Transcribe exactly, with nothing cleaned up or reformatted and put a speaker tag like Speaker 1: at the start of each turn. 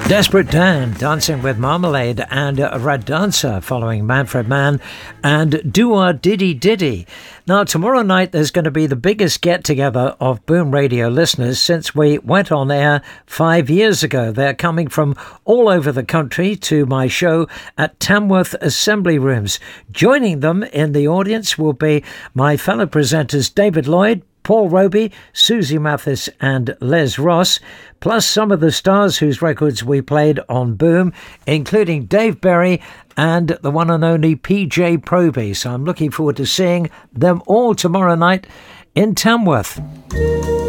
Speaker 1: Desperate Dan, Dancing with Marmalade, and uh, Red Dancer following Manfred Mann and Do-Wah Diddy Diddy. Now, tomorrow night there's going to be the biggest get-together of Boom Radio listeners since we went on air five years ago. They're coming from all over the country to my show at Tamworth Assembly Rooms. Joining them in the audience will be my fellow presenters David Lloyd, Paul Roby, Susie Mathis and Les Ross, plus some of the stars whose records we played on Boom, including Dave Berry and the one and only P J Proby. So I'm looking forward to seeing them all tomorrow night in Tamworth.